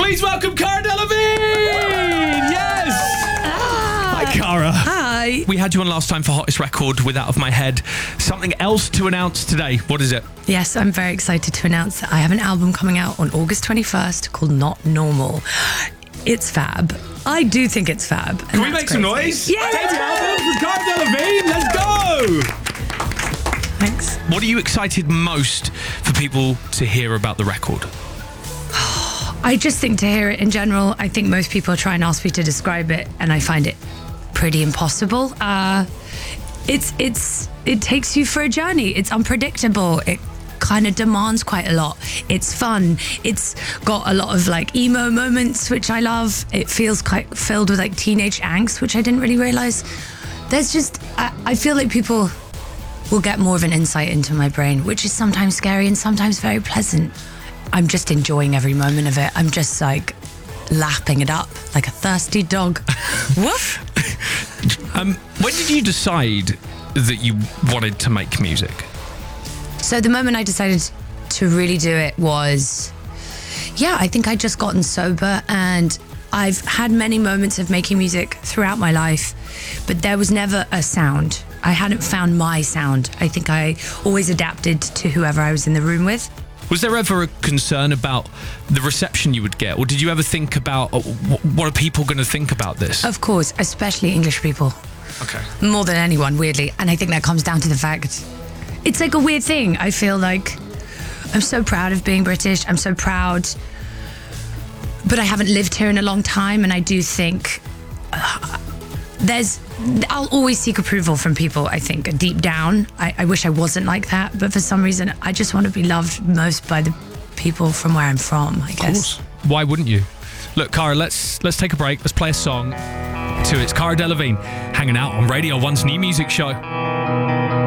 Please welcome Cara Delevingne! Yes! Hi, Cara. Hi. We had you on last time for Hottest Record with Out of My Head. Something else to announce today. What is it? Yes, I'm very excited to announce that I have an album coming out on August 21st called Not Normal. It's fab. I do think it's fab. Can we make some noise? Yeah! Debut album from Cara Delevingne. Let's go! Thanks. What are you excited most for people to hear about the record? I just think to hear it in general, I think most people try and ask me to describe it, and I find it pretty impossible. It takes you for a journey. It's unpredictable. It kind of demands quite a lot. It's fun. It's got a lot of like emo moments, which I love. It feels quite filled with like teenage angst, which I didn't really realize. There's just, I feel like people will get more of an insight into my brain, which is sometimes scary and sometimes very pleasant. I'm just enjoying every moment of it. I'm just like lapping it up like a thirsty dog. Woof. When did you decide that you wanted to make music? So the moment I decided to really do it was, I think I'd just gotten sober, and I've had many moments of making music throughout my life, but there was never a sound. I hadn't found my sound. I think I always adapted to whoever I was in the room with. Was there ever a concern about the reception you would get? Or did you ever think about, what are people going to think about this? Of course, especially English people. Okay. More than anyone, weirdly. And I think that comes down to the fact, it's like a weird thing. I feel like I'm so proud of being British. I'm so proud. But I haven't lived here in a long time. And I do think I'll always seek approval from people, I think, deep down. I wish I wasn't like that, but for some reason, I just want to be loved most by the people from where I'm from, I guess. Of course. Why wouldn't you? Look, Cara, let's take a break. Let's play a song. It's Cara Delevingne hanging out on Radio 1's new music show.